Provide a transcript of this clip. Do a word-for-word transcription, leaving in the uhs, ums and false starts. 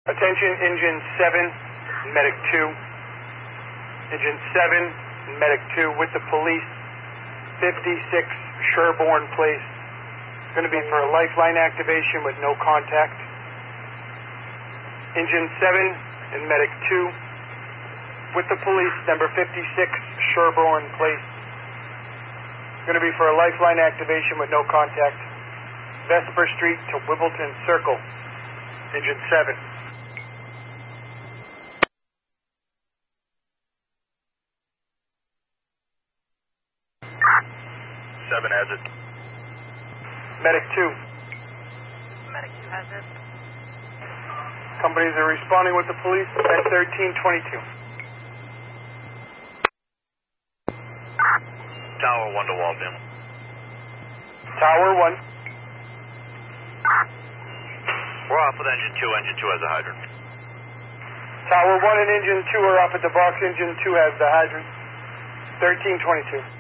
Attention, Engine seven, Medic two. Engine seven, Medic two with the police, fifty-six Sherbourne Place. It's going to be for a lifeline activation with no contact. Engine seven and Medic two with the police, number fifty-six Sherbourne Place. It's going to be for a lifeline activation with no contact. Vesper Street to Wimbledon Circle. Engine seven. seven has it. Medic two. Medic two has it. Companies are responding with the police at thirteen twenty-two. Tower one to Walden. Tower one. We're off with engine two. Engine two has a hydrant. Tower one and engine two are off at the box. Engine two has the hydrant. thirteen twenty-two.